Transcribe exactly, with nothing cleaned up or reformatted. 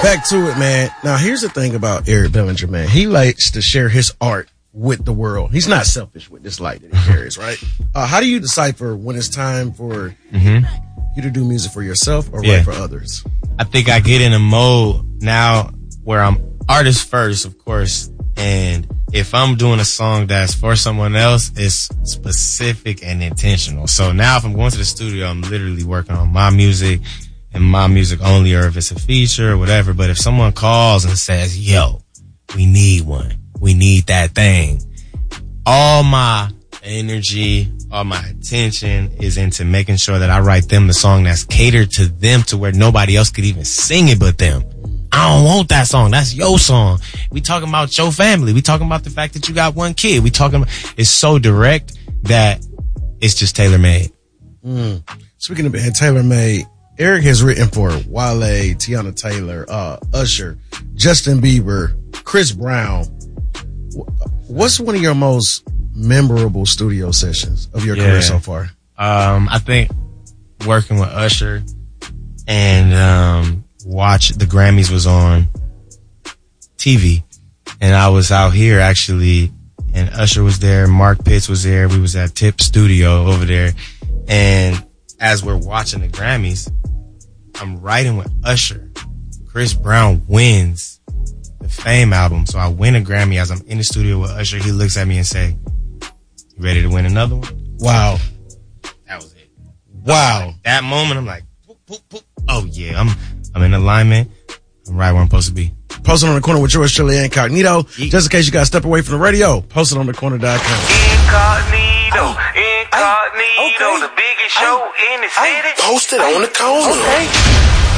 Back to it, man. Now, here's the thing about Eric Bellinger, man. He likes to share his art with the world. He's not selfish with this light that he carries, right? Uh, how do you decipher when it's time for mm-hmm. you to do music for yourself or yeah. write for others? I think I get in a mode now where I'm artist first, of course, and if I'm doing a song that's for someone else, it's specific and intentional. So now if I'm going to the studio, I'm literally working on my music and my music only, or if it's a feature or whatever. But if someone calls and says, yo, we need one, we need that thing, all my energy, all my attention is into making sure that I write them the song that's catered to them, to where nobody else could even sing it but them. I don't want that song. That's your song. We talking about your family. We talking about the fact that you got one kid. We talking about, it's so direct that it's just tailor-made. Mm. Speaking of being tailor-made, Eric has written for Wale, Tiana Taylor, uh, Usher, Justin Bieber, Chris Brown. What's one of your most memorable studio sessions of your yeah. career so far? Um, I think working with Usher and, um, watch the Grammys was on T V, and I was out here actually, and Usher was there, Mark Pitts was there, we was at Tip Studio over there, and as we're watching the Grammys, I'm writing with Usher. Chris Brown wins the Fame album, so I win a Grammy. As I'm in the studio with Usher, he looks at me and say, "You ready to win another one?" Wow. That was it. Wow. Like, that moment, I'm like, poop, poop, poop. Oh yeah, I'm I'm in alignment. I'm right where I'm supposed to be. Post it on the corner with yours truly, Incognito. Yeet. Just in case you got to step away from the radio, post it on the corner dot com. Incognito, Incognito, okay. The biggest show in the city. Post it on the corner. Okay.